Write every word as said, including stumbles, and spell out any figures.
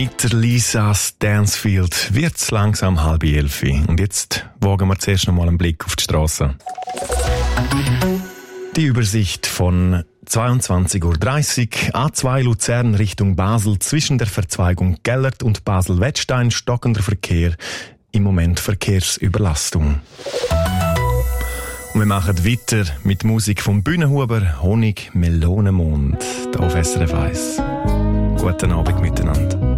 Mit der Lisas Dancefield wird's langsam halb elf. Und jetzt wagen wir zuerst noch mal einen Blick auf die Straße. Die Übersicht von zweiundzwanzig Uhr dreißig, A zwei Luzern Richtung Basel, zwischen der Verzweigung Gellert und Basel-Wettstein stockender Verkehr, im Moment Verkehrsüberlastung. Und wir machen weiter mit Musik vom Bühnenhuber, Honig, Melonenmond, hier auf S R F eins. Guten Abend miteinander.